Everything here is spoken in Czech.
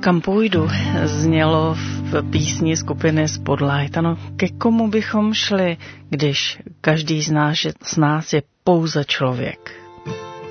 Kam půjdu, znělo v písni skupiny Spotlight. Ano, ke komu bychom šli, když každý z nás je pouze člověk?